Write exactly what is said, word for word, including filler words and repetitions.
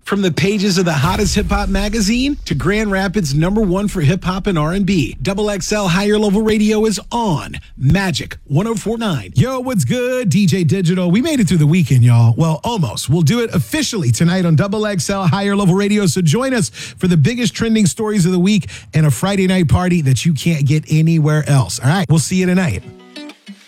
From the pages of the hottest hip-hop magazine to Grand Rapids' number one for hip-hop and R and B, Double X L Higher Level Radio is on Magic one oh four point nine. Yo, what's good? D J Digital. We made it through the weekend, y'all. Well, almost. We'll do it officially tonight on Double X L Higher Level Radio. So join us for the biggest trending stories of the week and a Friday night party that you can't get anywhere else. All right, we'll see you tonight.